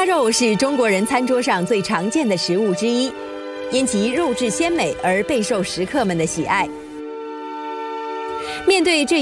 鸭肉是中国人餐桌上最常见的食物之一，因其肉质鲜美而备受食客们的喜爱。面对这